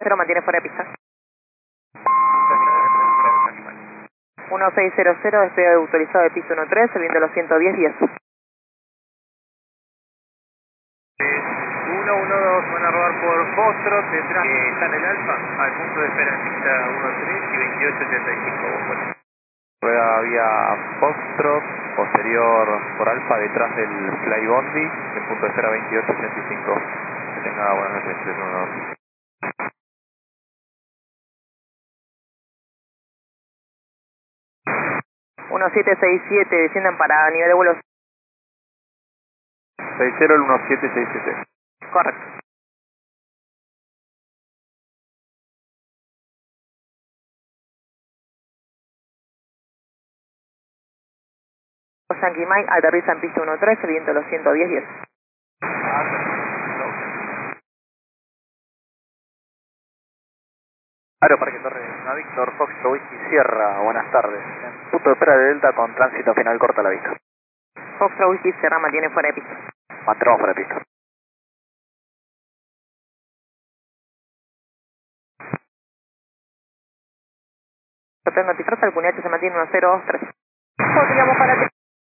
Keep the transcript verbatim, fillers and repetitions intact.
Pero mantiene fuera de pista. uno seis cero cero, despegue autorizado de piso uno tres, subiendo los ciento diez, diez. uno uno dos van a rodar por Foxtrot, detrás eh, está en el Alfa, al punto de espera en pista uno tres y veintiocho setenta y cinco. Bueno. Rueda vía Foxtrot, posterior por Alfa, detrás del Fly Bondi, el punto de espera veintiocho ochenta y cinco. Que tenga buenas noches, tres uno dos. uno siete seis siete, desciendan para nivel de vuelo. seis cero el uno siete seis siete. Correcto. Yankee Mike, aterriza en pista uno tres, el viento los ciento diez, diez. Aeroparque Torre de Víctor, Foxtrot Whisky Sierra, buenas tardes. En punto de espera de Delta con tránsito final corta a la vista. Foxtrot Whisky Sierra mantiene fuera de pista. Mantenemos fuera de pista. Tengo notificar, el Cunh se mantiene uno cero dos tres. Podríamos para ti.